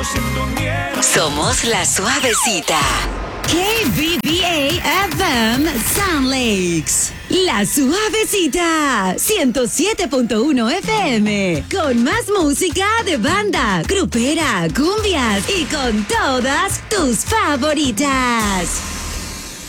no siento miedo. Somos La Suavecita. KBBA FM Sound Lakes. La Suavecita. 107.1 FM. Con más música de banda, grupera, cumbias y con todas tus favoritas.